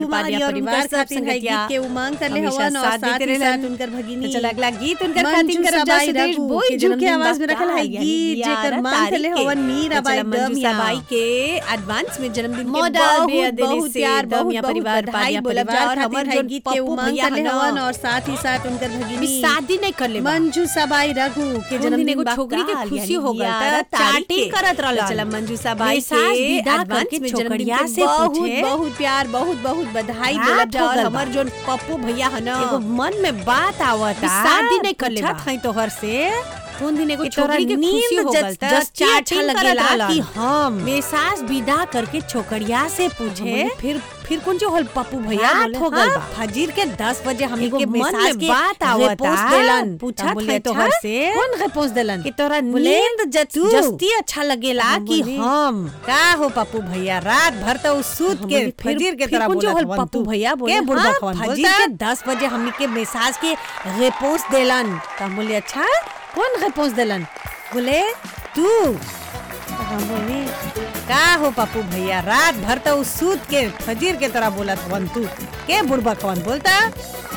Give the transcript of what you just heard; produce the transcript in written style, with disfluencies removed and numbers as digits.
कुमारी और उनकर खातिर है गीत के उमंग करले हवन और साथ ही साथ उनकर भगिनी चल अगला गीत उनकर मंजू खातिर सबाई रघु के जन्मदिन आवाज में रखल है यानी गीत जेकर 11 मांग करले तारीख के। हवन मीराबाई चला मंजू दमिया सबाई के एडवांस में जन्मदिन के बहुत बहुत बहुत प्यार बहुत दमिया बहुत परिवार बधाई पारिया बोलब परिवार और हमर हमर जोन गीत के पप्पू उमंग भैया करले हन हवन और साथ ही साथ उनकर अभी भगिनी शादी नहीं कर ले मंजू सबाई रघु के जन्मदिन जन्मदिन एगो बा छोकरी के काल, खुशी यानी हो गल 11 त चाटिंग तारीख करत के। रहलन चला मंजू सबाई के एडवांस में जन्मदिन के से बहुत पूछे बहुत प्यार बहुत बहुत बधाई रात बोलब हो और गल हमर बा। जोन पप्पू भैया हन एगो मन में बात आवता शादी नहीं कर ले पूछत हई तोहर से कौन दिन एगो कि तोरा छोकरी के खुशी नींद हो गल त जस्ती अच्छा चाटिंग करत लगेला रहलन। कि हम मेसाज विदा करके छोकरिया से पूछे फिर कौन जो हल पप्पू भैया रात बोले हो गल हाँ, बा। फजीर के 10 बजे हमनी एगो के मन मेसाज में के बात आवता रेपोस देलन पूछत बोले हई तोहर तोहर से कौन रेपोस देलन कि तोरा बोले, नींद जस्ती अच्छा लगेला हम कि बोले, हम का हो पप्पू भैया रात भर तो उ सूत हम के बोले, फजीर के फिर तरह कौन जो बोलत हल हवन पप्पू तू। भैया बोले, के बुढ़बा हाँ, खवन फजीर फजीर के के 10 बजे हमनी के मेसाज के रेपोस देलन त हम बोले अच्छा कौन रेपोस देलन बोले तू तो हम बोले का हो पप्पू भैया रात भर तो उ सूत के फजीर के तरह बोलत हवन तू के बुढ़बा खवन बोलता